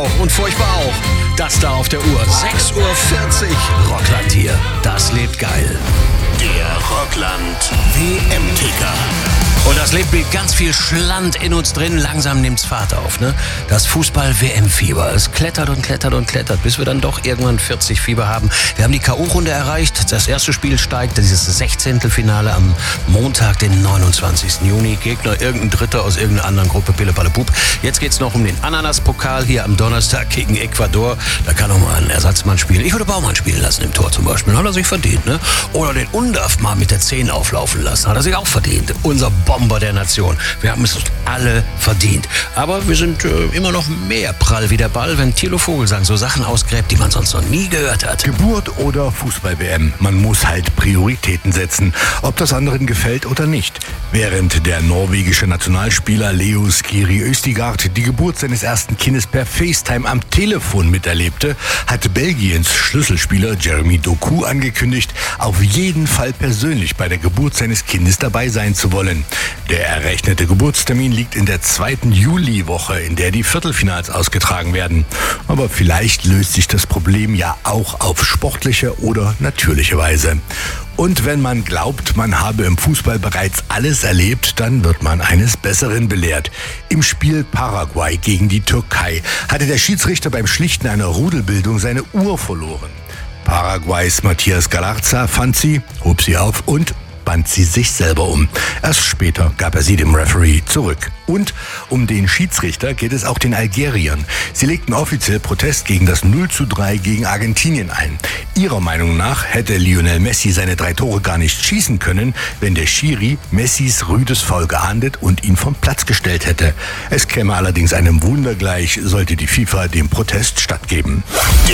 Und furchtbar auch. Das da auf der Uhr. 6:40 Uhr. Rockland hier. Das lebt geil. Der Rockland WM-Ticker. Und das lebt mit ganz viel Schland in uns drin. Langsam nimmt's Fahrt auf, ne? Das Fußball-WM-Fieber. Es klettert und klettert und klettert, bis wir dann doch irgendwann 40 Fieber haben. Wir haben die K.O.-Runde erreicht. Das erste Spiel steigt. Dieses 16. Finale am Montag, den 29. Juni. Gegner irgendein Dritter aus irgendeiner anderen Gruppe. Pille, Palle, Pup. Jetzt geht's noch um den Ananas-Pokal hier am Donnerstag gegen Ecuador. Da kann auch mal ein Ersatzmann spielen. Ich würde Baumann spielen lassen im Tor zum Beispiel. Hat er sich verdient, ne? Oder den Undaf mal mit der 10 auflaufen lassen. Hat er sich auch verdient. Unser Bomber der Nation. Wir haben es alle verdient. Aber wir sind immer noch mehr prall wie der Ball, wenn Thilo Vogelsang so Sachen ausgräbt, die man sonst noch nie gehört hat. Geburt oder Fußball-WM. Man muss halt Prioritäten setzen, ob das anderen gefällt oder nicht. Während der norwegische Nationalspieler Leo Skiri Østigard die Geburt seines ersten Kindes per FaceTime am Telefon miterlebte, hatte Belgiens Schlüsselspieler Jeremy Doku angekündigt, auf jeden Fall persönlich bei der Geburt seines Kindes dabei sein zu wollen. Der errechnete Geburtstermin liegt in der 2. Juliwoche, in der die Viertelfinals ausgetragen werden. Aber vielleicht löst sich das Problem ja auch auf sportliche oder natürliche Weise. Und wenn man glaubt, man habe im Fußball bereits alles erlebt, dann wird man eines Besseren belehrt. Im Spiel Paraguay gegen die Türkei hatte der Schiedsrichter beim Schlichten einer Rudelbildung seine Uhr verloren. Paraguays Matías Galarza fand sie, hob sie auf und band sie sich selber um. Erst später gab er sie dem Referee zurück. Und um den Schiedsrichter geht es auch den Algeriern. Sie legten offiziell Protest gegen das 0:3 gegen Argentinien ein. Ihrer Meinung nach hätte Lionel Messi seine 3 Tore gar nicht schießen können, wenn der Schiri Messis rüdes Foul geahndet und ihn vom Platz gestellt hätte. Es käme allerdings einem Wunder gleich, sollte die FIFA dem Protest stattgeben.